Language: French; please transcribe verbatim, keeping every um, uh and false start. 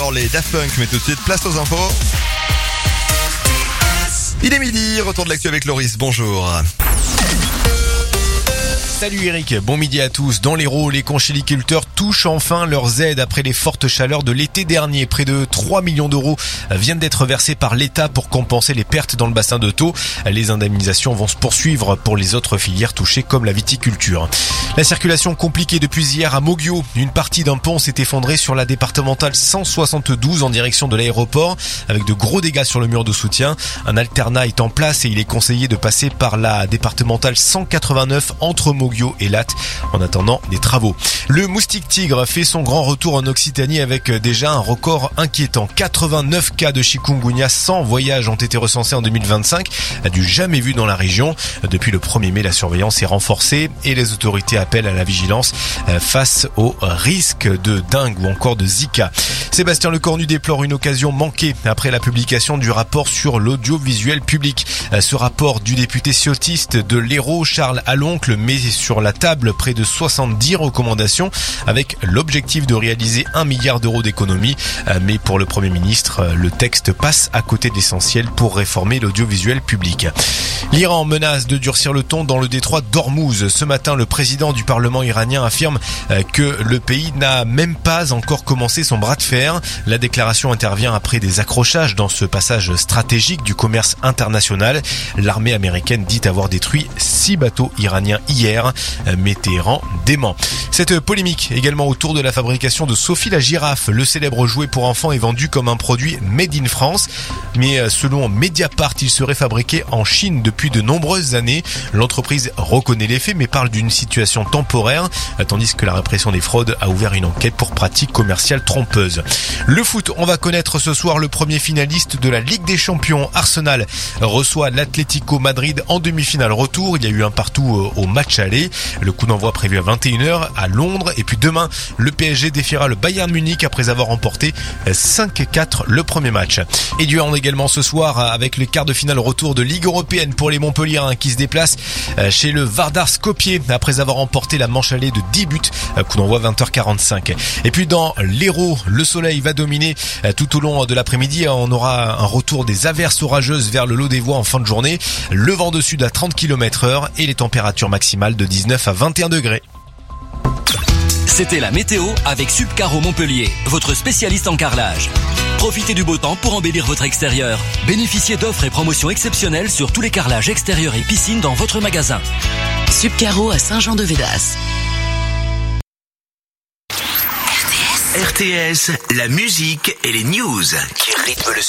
alors les Daft Punk, mais tout de suite, place aux infos. Il est midi, retour de l'actu avec Loris, bonjour. Salut Eric, bon midi à tous. Dans l'Hérault, les conchyliculteurs touchent enfin leurs aides après les fortes chaleurs de l'été dernier. Près de trois millions d'euros viennent d'être versés par l'État pour compenser les pertes dans le bassin de Thau. Les indemnisations vont se poursuivre pour les autres filières touchées comme la viticulture. La circulation compliquée depuis hier à Moguio. Une partie d'un pont s'est effondrée sur la départementale cent soixante-douze en direction de l'aéroport avec de gros dégâts sur le mur de soutien. Un alternat est en place et il est conseillé de passer par la départementale cent quatre-vingt-neuf entre Moguio et Latte en attendant des travaux. Le moustique tigre fait son grand retour en Occitanie avec déjà un record inquiétant. quatre-vingt-neuf cas de chikungunya sans voyage ont été recensés en deux mille vingt-cinq, du jamais vu dans la région. Depuis le premier mai, la surveillance est renforcée et les autorités appellent à la vigilance face au risque de dengue ou encore de Zika. Sébastien Lecornu déplore une occasion manquée après la publication du rapport sur l'audiovisuel public. Ce rapport du député ciotiste de l'Hérault, Charles Aloncle, met sur la table près de soixante-dix recommandations avec l'objectif de réaliser un milliard d'euros d'économies. Mais pour le Premier ministre, le texte passe à côté de l'essentiel pour réformer l'audiovisuel public. L'Iran menace de durcir le ton dans le détroit d'Ormuz. Ce matin, le président du Parlement iranien affirme que le pays n'a même pas encore commencé son bras de fer. La déclaration intervient après des accrochages dans ce passage stratégique du commerce international. L'armée américaine dit avoir détruit six bateaux iraniens hier, mais Téhéran dément. Cette polémique également autour de la fabrication de Sophie la girafe. Le célèbre jouet pour enfants est vendu comme un produit made in France, mais selon Mediapart, il serait fabriqué en Chine depuis de nombreuses années. L'entreprise reconnaît les faits mais parle d'une situation temporaire, tandis que la répression des fraudes a ouvert une enquête pour pratiques commerciales trompeuses. Le foot, on va connaître ce soir le premier finaliste de la Ligue des Champions. Arsenal reçoit l'Atlético Madrid en demi-finale retour. Il y a eu un partout au match aller. Le coup d'envoi prévu à vingt et une heures à Londres. Et puis demain, le P S G défiera le Bayern Munich après avoir remporté cinq quatre le premier match. Et du hand également ce soir avec le quart de finale retour de Ligue européenne pour les Montpelliérains qui se déplacent chez le Vardar Skopje après avoir remporté la manche allée de dix buts. Coup d'envoi vingt heures quarante-cinq. Et puis dans l'Hérault, le soleil va dominer tout au long de l'après-midi. On aura un retour des averses orageuses vers le Lot-des-Voies en fin de journée. Le vent de sud à trente kilomètres heure et les températures maximales de dix-neuf à vingt et un degrés. C'était la météo avec Subcaro Montpellier, votre spécialiste en carrelage. Profitez du beau temps pour embellir votre extérieur. Bénéficiez d'offres et promotions exceptionnelles sur tous les carrelages extérieurs et piscines dans votre magasin. Subcaro à Saint-Jean-de-Védas. R T S, la musique et les news qui rythment le